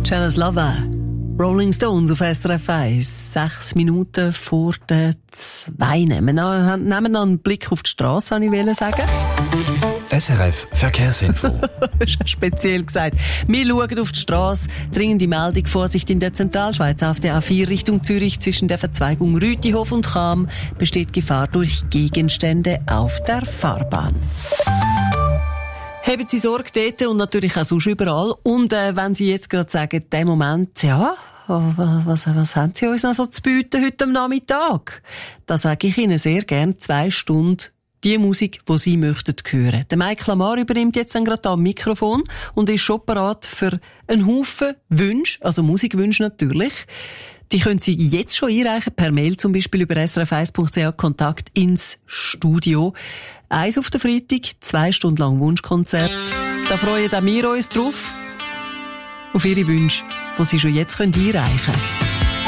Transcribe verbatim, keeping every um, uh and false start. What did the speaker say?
Jealous Lover. Rolling Stones auf S R F eins. Sechs Minuten vor der zwei. Nehmen wir noch einen Blick auf die Strasse, wollte ich sagen. S R F Verkehrsinfo. Speziell gesagt. Wir schauen auf die Strasse. Dringende Meldung, Vorsicht in der Zentralschweiz. Auf der A vier Richtung Zürich zwischen der Verzweigung Rütihof und Cham besteht Gefahr durch Gegenstände auf der Fahrbahn. Haben Sie Sorge dort und natürlich auch sonst überall. Und äh, wenn Sie jetzt gerade sagen, in dem Moment, ja, was, was haben Sie uns noch so zu bieten heute am Nachmittag? Da sage ich Ihnen sehr gern zwei Stunden die Musik, die Sie möchten hören. Der Mike Lamar übernimmt jetzt dann gerade am Mikrofon und ist schon bereit für einen Haufen Wünsche, also Musikwünsche natürlich. Die können Sie jetzt schon einreichen, per Mail zum Beispiel über s r f eins punkt c h, Kontakt ins Studio. Eins auf den Freitag, zwei Stunden lang Wunschkonzert. Da freuen auch wir uns drauf. Auf Ihre Wünsche, die Sie schon jetzt einreichen können.